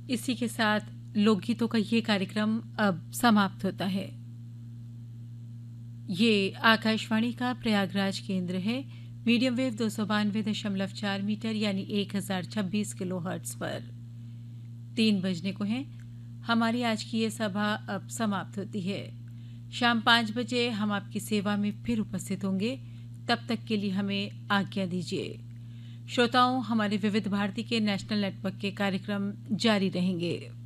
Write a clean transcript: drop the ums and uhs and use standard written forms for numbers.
इसी के साथ लोकगीतों का ये कार्यक्रम अब समाप्त होता है। ये आकाशवाणी का प्रयागराज केंद्र है। मीडियम वेव 292.4 मीटर यानी 1026 किलोहर्ट्ज पर 3 बजने को हैं। हमारी आज की ये सभा अब समाप्त होती है। शाम 5 बजे हम आपकी सेवा में फिर उपस्थित होंगे। तब तक के लिए हमें आज्ञा दीजिए। श्रोताओं, हमारे विविध भारती के नेशनल नेटवर्क के कार्यक्रम जारी रहेंगे।